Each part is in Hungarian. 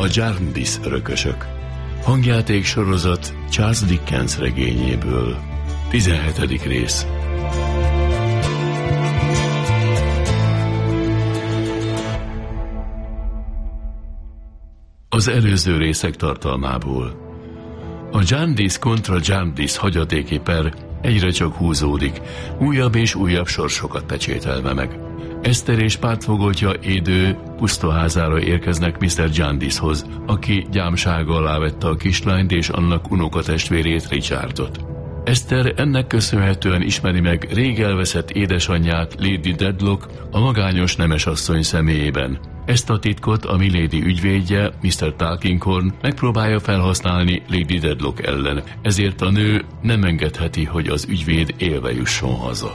A Jarndyce örökösök. Hangjáték sorozat Charles Dickens regényéből. 17. rész. Az előző részek tartalmából. A Jarndyce kontra Jarndyce hagyatéki per egyre csak húzódik, újabb és újabb sorsokat pecsételve meg. Eszter és pártfogoltja Édő pusztaházára érkeznek Mr. Jarndycehoz, aki gyámsága alá vette a kislányt és annak unokatestvérét, Richardot. Eszter ennek köszönhetően ismeri meg rég elveszett édesanyját, Lady Dedlock, a magányos nemesasszony személyében. Ezt a titkot a Milady ügyvédje, Mr. Tulkinghorn megpróbálja felhasználni Lady Dedlock ellen, ezért a nő nem engedheti, hogy az ügyvéd élve jusson haza.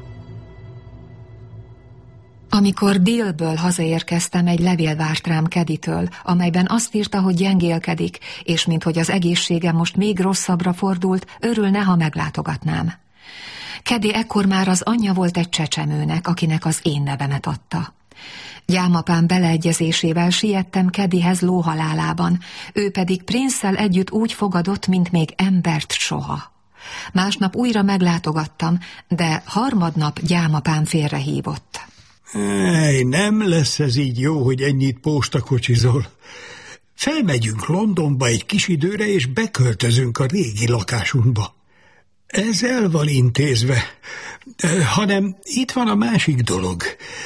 Amikor Dealből hazaérkeztem, egy levél várt rám Caddytől, amelyben azt írta, hogy gyengélkedik, és minthogy az egészsége most még rosszabbra fordult, örülne, ha meglátogatnám. Caddy ekkor már az anyja volt egy csecsemőnek, akinek az én nevemet adta. Gyámapám beleegyezésével siettem Caddyhez lóhalálában, ő pedig Prince-szel együtt úgy fogadott, mint még embert soha. Másnap újra meglátogattam, de harmadnap gyámapám félrehívott. Nem lesz ez így jó, hogy ennyit postakocsizol. Felmegyünk Londonba egy kis időre, és beköltözünk a régi lakásunkba. Ez el van intézve. Hanem itt van a másik dolog.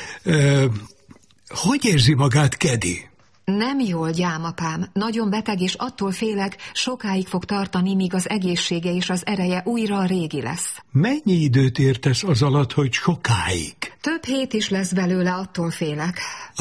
Hogy érzi magát Caddy? Nem jól, gyámapám. Nagyon beteg, és attól félek, sokáig fog tartani, míg az egészsége és az ereje újra a régi lesz. Mennyi időt értesz az alatt, hogy sokáig? Több hét is lesz belőle, attól félek.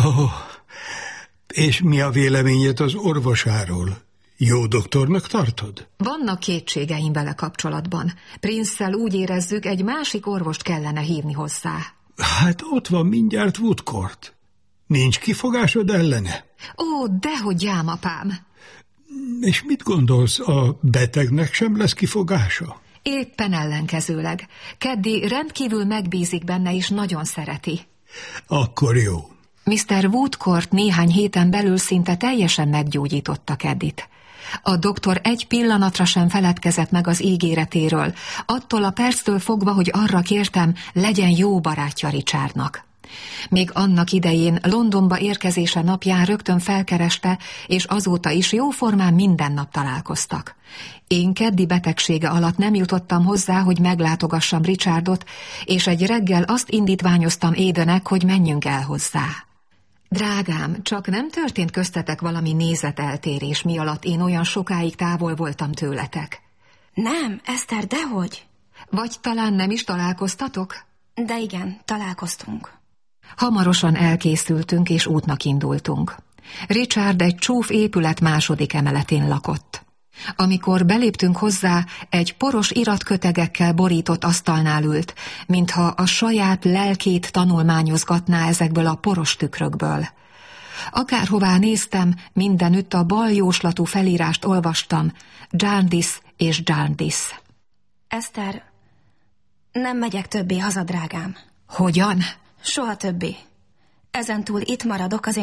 És mi a véleményed az orvosáról? Jó doktornak tartod? Vannak kétségeim vele kapcsolatban. Prince-szel úgy érezzük, egy másik orvost kellene hívni hozzá. Hát ott van mindjárt Woodcourt. Nincs kifogásod ellene? Ó, dehogy, gyámapám. És mit gondolsz, a betegnek sem lesz kifogása? Éppen ellenkezőleg. Caddy rendkívül megbízik benne, és nagyon szereti. Akkor jó. Mr. Woodcourt néhány héten belül szinte teljesen meggyógyította Caddyt. A doktor egy pillanatra sem feledkezett meg az ígéretéről, attól a perctől fogva, hogy arra kértem, legyen jó barátja Richardnak. Még annak idején Londonba érkezése napján rögtön felkereste, és azóta is jóformán minden nap találkoztak. Én Caddy betegsége alatt nem jutottam hozzá, hogy meglátogassam Richardot, és egy reggel azt indítványoztam Aidennek, hogy menjünk el hozzá. Drágám, csak nem történt köztetek valami nézeteltérés, mi alatt én olyan sokáig távol voltam tőletek? Nem, Eszter, dehogy. Vagy talán nem is találkoztatok? De igen, találkoztunk. Hamarosan elkészültünk, és útnak indultunk. Richard egy csúf épület második emeletén lakott. Amikor beléptünk hozzá, egy poros iratkötegekkel borított asztalnál ült, mintha a saját lelkét tanulmányozgatná ezekből a poros tükrökből. Akárhová néztem, mindenütt a bal jóslatú felírást olvastam: Jarndyce és Jarndyce. Eszter, nem megyek többé haza, drágám. Hogyan? Soha többé. Ezentúl itt maradok az